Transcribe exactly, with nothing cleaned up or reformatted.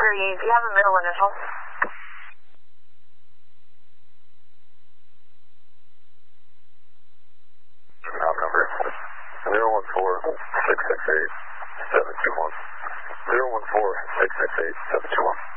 are you? Do you have a middle initial? Out number zero one four six six eight seven two one. zero one four six six eight seven two one.